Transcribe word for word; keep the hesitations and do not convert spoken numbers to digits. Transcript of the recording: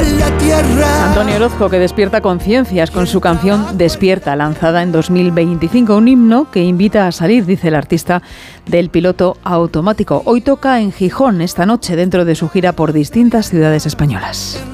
en la tierra. Antonio Orozco, que despierta conciencias con su canción Despierta, lanzada en dos mil veinticinco, un himno que invita a salir, dice el artista, del piloto automático. Hoy toca en Gijón, esta noche, dentro de su gira por distintas ciudades españolas.